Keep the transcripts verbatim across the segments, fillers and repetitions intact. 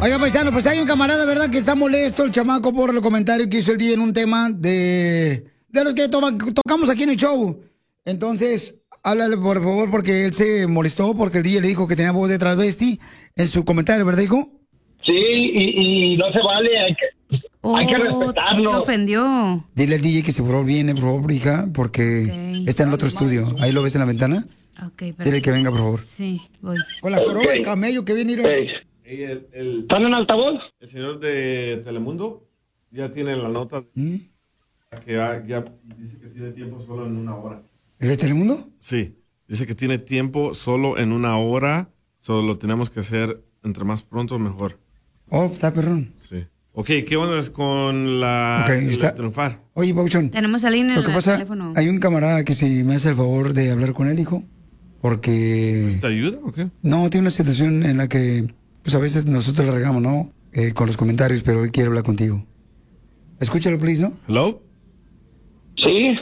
Oiga, paisano, pues hay un camarada, ¿verdad? Que está molesto el chamaco por el comentario que hizo el día en un tema de, de los que toma, tocamos aquí en el show. Entonces, háblale por favor porque él se molestó porque el día le dijo que tenía voz de transvesti en su comentario, ¿verdad, hijo? Sí, y, y no se vale, hay que, oh, hay que respetarlo. Te ofendió. Dile al D J que se por favor viene, por favor, hija, porque okay. Está en el otro estudio. Ahí lo ves en la ventana. Okay, dile que venga, por favor. Sí, voy. Con la joroba okay. de camello que viene. Hey. Hey, el, el, ¿Están en altavoz? El señor de Telemundo ya tiene la nota ¿Mm? que ya, ya dice que tiene tiempo solo en una hora. ¿Es de Telemundo? Sí, dice que tiene tiempo solo en una hora, solo lo tenemos que hacer entre más pronto mejor. Oh, está perrón. Sí. Ok, ¿qué onda es con la, okay, la está. triunfar? Oye, Pauchón. Tenemos a línea en el pasa, teléfono. Hay un camarada que si me hace el favor de hablar con él, hijo, porque... ¿Te ayuda o qué? No, tiene una situación en la que, pues a veces nosotros le regamos, ¿no? Eh, con los comentarios, pero él quiere hablar contigo. Escúchalo, please, ¿no? ¿Hello? Sí.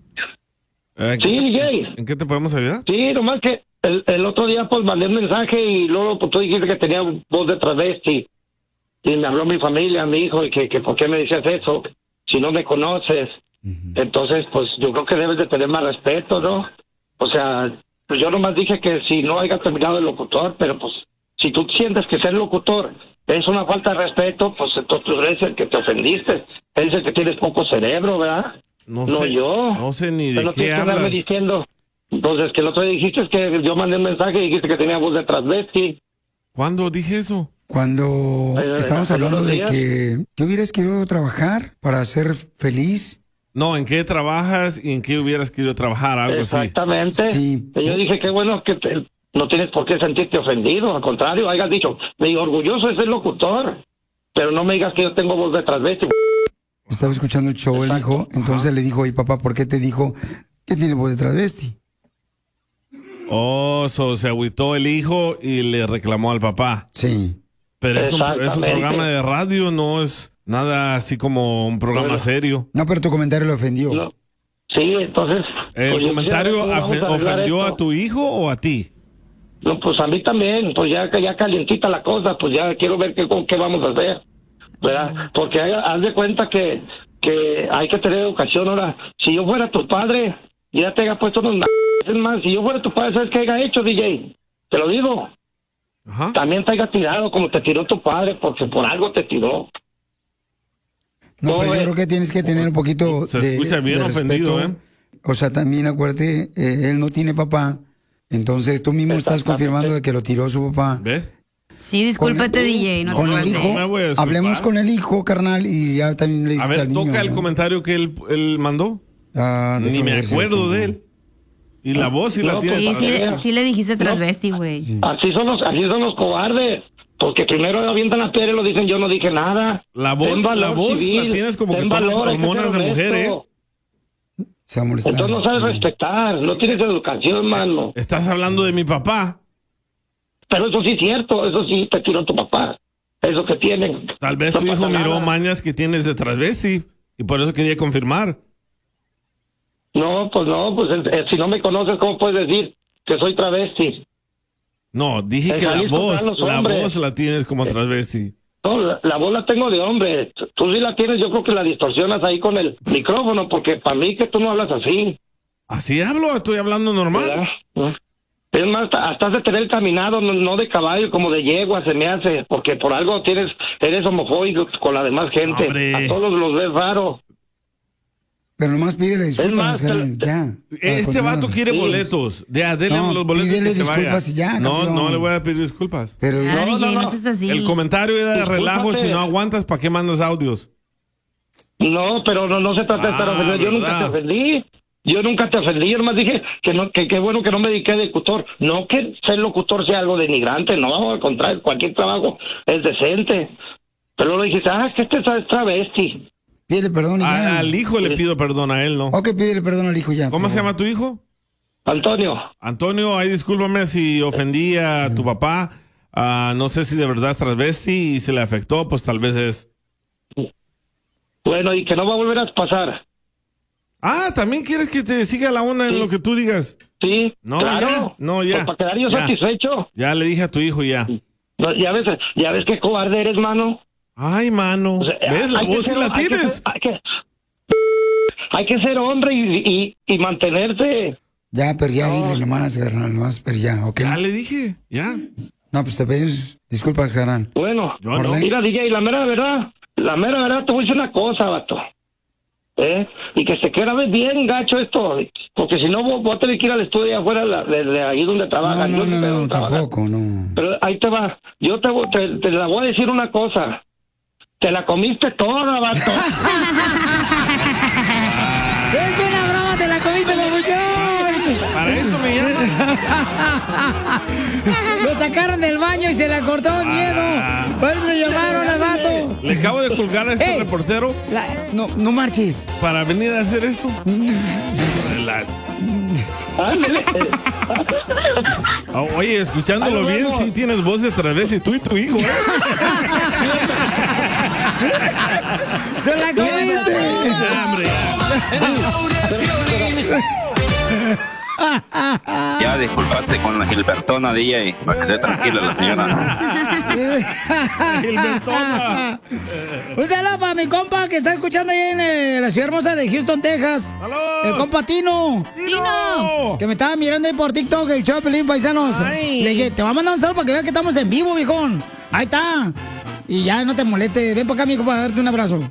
Eh, sí, D Jay. ¿En qué te podemos ayudar? Sí, nomás que el, el otro día pues mandé un mensaje y luego pues, tú dijiste que tenía voz de travesti. Y me habló mi familia, mi hijo, y que, que por qué me decías eso, si no me conoces. Uh-huh. Entonces, pues yo creo que debes de tener más respeto, ¿no? O sea, pues yo nomás dije que si no haya terminado el locutor, pero pues si tú sientes que ser locutor es una falta de respeto, pues entonces tú eres el que te ofendiste. Eres el que tienes poco cerebro, ¿verdad? No, no sé, yo. No sé ni de pero qué hablas. Me diciendo. Entonces, que el otro día dijiste es que yo mandé un mensaje y dijiste que tenía voz de transvesti. ¿Cuándo dije eso? Cuando eh, estamos hablando de que, que hubieras querido trabajar para ser feliz. No, ¿en qué trabajas y en qué hubieras querido trabajar? Algo Exactamente. así. Sí. Yo dije que bueno que te, no tienes por qué sentirte ofendido, al contrario, hayas dicho, me digo, orgulloso de ser locutor, pero no me digas que yo tengo voz de transvesti. Estaba escuchando el show. Exacto. El hijo, entonces Ajá. le dijo, oye papá, ¿por qué te dijo que tiene voz de transvesti? Oh, so, se agüitó el hijo y le reclamó al papá. Sí. Pero es un, es un programa de radio, no es nada así como un programa bueno, serio. No, pero tu comentario lo ofendió. No. Sí, entonces... ¿El pues comentario ofendió a tu hijo o a ti? No, pues a mí también, pues ya, ya calientita la cosa, pues ya quiero ver qué, qué vamos a hacer, ¿verdad? Porque haz de cuenta que, que hay que tener educación ahora. Si yo fuera tu padre, ya te haya puesto unos es más, si yo fuera tu padre, ¿sabes qué haya hecho, D J? Te lo digo. Ajá. También te haya tirado como te tiró tu padre, porque por algo te tiró. No, pero yo creo que tienes que tener un poquito Se de, escucha bien de ofendido, ¿eh? O sea, también acuérdate, eh, él no tiene papá, entonces tú mismo estás confirmando de que lo tiró su papá. ¿Ves? Sí, discúlpate, D J. No con te el hijo, no hablemos con el hijo, carnal, y ya también le dices A ver, al niño, toca el ¿no? comentario que él, él mandó. Ah, Ni me acuerdo de él. Y la voz sí no, la tiene. Sí, sí, le, sí le dijiste transvesti, güey. Sí. Así son los, así son los cobardes. Porque primero avientan la piedra y lo dicen, yo no dije nada. La voz, la voz civil, la tienes como que tomas hormonas de mujer, ¿eh? Se va a molestar. Entonces no sabes respetar, no tienes educación, mano. Estás hablando de mi papá. Pero eso sí es cierto, eso sí te tiró tu papá. Eso que tienen. Tal vez no tu hijo miró nada. Mañas que tienes de transvesti y por eso quería confirmar. No, pues no, pues eh, si no me conoces, ¿cómo puedes decir que soy travesti? No, dije que la voz, la voz la tienes como transvesti. No, la, la voz la tengo de hombre. Tú sí la tienes, yo creo que la distorsionas ahí con el micrófono, porque para mí que tú no hablas así. ¿Así hablo? Estoy hablando normal. ¿verdad? Es más, hasta has de tener caminado, no, no de caballo, como de yegua se me hace, porque por algo tienes, eres homofóbico con la demás gente. Hombre. A todos los ves raro. Pero nomás pídele disculpas, es más, que, ya. Este vato quiere sí. boletos. Ya, denle no, los boletos que se vaya. Ya, no, no le voy a pedir disculpas. Pero ya, no, D J, no, no, no seas así. El comentario era de relajo. Si no aguantas, ¿para qué mandas audios? No, pero no, no se trata de estar ah, ofendido. Yo nunca te ofendí. Yo nunca te ofendí. Yo nomás dije que no, que qué bueno que no me dediqué de locutor. No que ser locutor sea algo denigrante. No, al contrario, cualquier trabajo es decente. Pero luego dijiste, ah, que este es travesti. Pídele perdón y ya. A, al hijo le pido perdón, a él no. Ok, pídele perdón al hijo ya. ¿Cómo se llama tu hijo? Antonio. Antonio, ahí discúlpame si ofendí a tu papá. Uh, no sé si de verdad es transvesti y se le afectó, pues tal vez es. Bueno, y que no va a volver a pasar. Ah, ¿también quieres que te siga la onda sí. en lo que tú digas? Sí, no, claro. Ya, no, ya. Pues para quedar yo ya. satisfecho. Ya le dije a tu hijo ya. No, ya ves, ya ves qué cobarde eres, mano. Ay, mano. O sea, ¿Ves? La hay que voz sí ser- la hay que tienes. ser- Hay que, hay que ser hombre y, y, y mantenerse. Ya, pero ya dile nomás, carnal, nomás, pero ya, ¿ok? Ya le dije, ya. No, pues te pedimos disculpas, carnal. Bueno, Yo no. mira, D J, la mera verdad, la mera verdad, te voy a decir una cosa, vato. ¿Eh? Y que se queda bien gacho esto, porque si no, voy, voy a tener que ir al estudio afuera de, la- de- de ahí donde No, trabajan. no, Yo no, sé no, dónde trabajan. tampoco, no. Pero ahí te va. Yo te, voy- te, te la voy a decir una cosa. Te la comiste toda, vato. ¡Es una broma! ¡Te la comiste, papuchón! Para eso me llaman. Lo sacaron del baño y se le cortó el miedo. Por eso le llamaron al vato. Le acabo de colgar a este Ey. reportero La- no, no marches. para venir a hacer esto. La- Ándale. Ah, Oye, escuchándolo Ahí nos bien, vemos. sí tienes voz de travesti, tú y tu hijo, ¿eh? ¡Te la comiste! Ya, hombre, ya. Ya disculpaste con la Gilbertona, D J, para que esté tranquila la señora. Gilbertona. Un saludo para mi compa que está escuchando ahí en eh, la ciudad hermosa de Houston, Texas. ¡Saludos! El compa Tino. ¡Tino! Que me estaba mirando ahí por TikTok, el show de Pelín, paisanos. Ay. Le dije, te voy a mandar un saludo para que veas que estamos en vivo, viejón. Ahí está. Y ya no te molestes. Ven para acá, mi compa, a darte un abrazo.